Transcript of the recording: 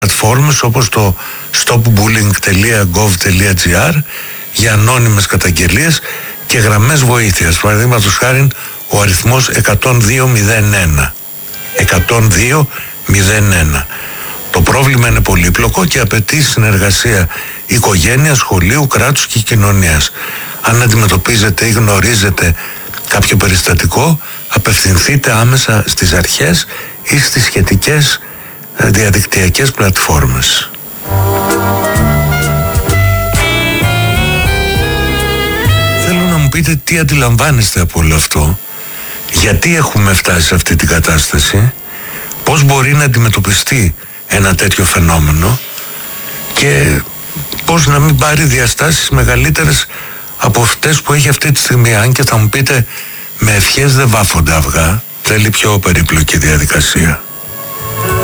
πλατφόρμες όπως το stopbullying.gov.gr για ανώνυμες καταγγελίες και γραμμές βοήθειας. Παραδείγματος χάριν ο αριθμός 10201. 10201. Το πρόβλημα είναι πολύπλοκο και απαιτεί συνεργασία οικογένειας, σχολείου, κράτους και κοινωνίας. Αν αντιμετωπίζετε ή γνωρίζετε κάποιο περιστατικό, απευθυνθείτε άμεσα στις αρχές ή στις σχετικές διαδικτυακές πλατφόρμες. Θέλω να μου πείτε τι αντιλαμβάνεστε από όλο αυτό, γιατί έχουμε φτάσει σε αυτή την κατάσταση, πώς μπορεί να αντιμετωπιστεί ένα τέτοιο φαινόμενο και πώς να μην πάρει διαστάσεις μεγαλύτερες από αυτές που έχει αυτή τη στιγμή. Αν και θα μου πείτε, με ευχές δεν βάφονται αυγά, θέλει πιο περίπλοκη διαδικασία.